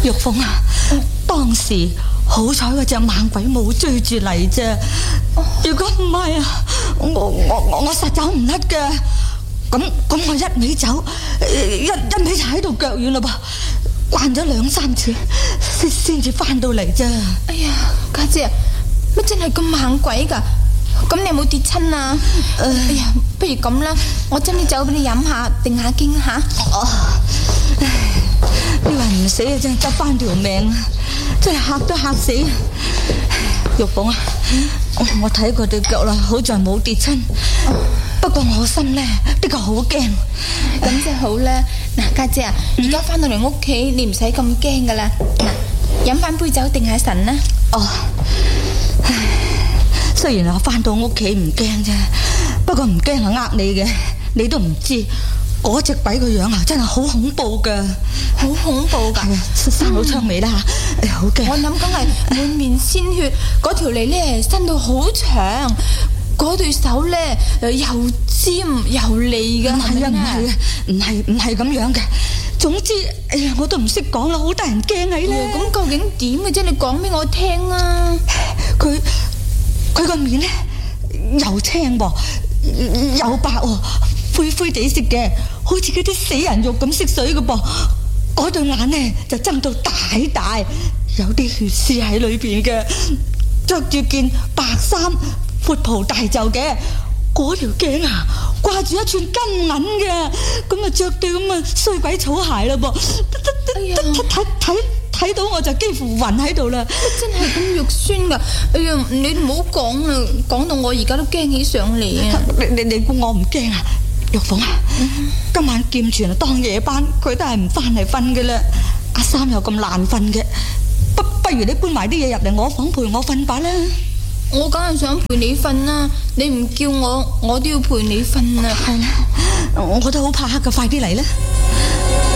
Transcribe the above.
玉鳳啊，當時好彩嗰隻猛鬼冇追住嚟啫，如果唔係啊，我實走唔甩嘅。咁我一味走，一味就喺度腳軟嘞噃，慣咗2、3次先至翻到嚟啫。 哎呀，家姐，乜真係咁猛鬼噶？咁你有冇跌親啊？哎呀，不如咁啦，我斟啲酒俾你飲下，定下驚吓。 你話唔死啊，真係執翻條命啊！真係嚇都嚇死。玉鳳啊，我睇過對腳啦，好在冇跌親。不過我心呢，的確好驚。 咁就好啦。嗱，家姐啊，而家翻到嚟屋企，你唔使咁驚噶啦。嗱，飲翻杯酒定下神啦。 哦，雖然我翻到屋企唔驚啫，不過唔驚係呃你嘅，你都唔知嗰隻鬼個樣啊，真係好恐怖噶， 好恐怖噶。 生到槍尾啦吓，好驚。 我諗梗係滿面鮮血，嗰條脷咧伸到好長，嗰對手咧又尖又利噶。唔係咁樣嘅。總之，哎呀，我都唔識講啦，好得人驚喺咧。咁究竟點嘅啫？你講俾我聽啊！ 佢個面咧又青喎，又白喎，灰灰地色嘅，好似嗰啲死人肉咁色水嘅噃。嗰對眼咧就睜到大大，有啲血絲喺裏邊嘅，着住件白衫，闊袍大袖嘅，嗰條頸啊掛住一串金銀嘅，咁啊着對咁啊衰鬼草鞋啦噃。睇到我就幾乎暈喺度啦！ 真係咁肉酸噶！哎呀，你唔好講啦，講到我而家都驚起上嚟啊！ 你估我唔驚啊？玉鳳啊，今晚劍傳啊當夜班，佢都係唔翻嚟瞓嘅啦。阿三又咁難瞓嘅，不如你搬埋啲嘢入嚟我房陪我瞓吧啦。 我梗係想陪你瞓啦，你唔叫我都要陪你瞓啦。 係啦，我都好怕黑噶，快啲嚟啦！